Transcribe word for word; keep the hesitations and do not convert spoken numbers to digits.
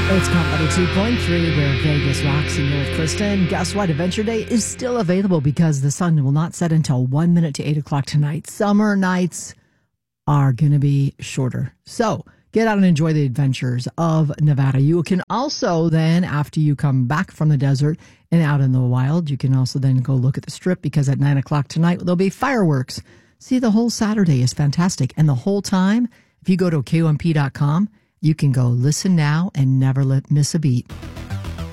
It's Company two point three where Vegas rocks, and you're with Kristen. Guess what? Adventure Day is still available because the sun will not set until one minute to eight o'clock tonight. Summer nights are going to be shorter. So get out and enjoy the adventures of Nevada. You can also then, after you come back from the desert and out in the wild, you can also then go look at the strip because at nine o'clock tonight, there'll be fireworks. See, the whole Saturday is fantastic. And the whole time, if you go to K O M P dot com, you can go listen now and never let miss a beat.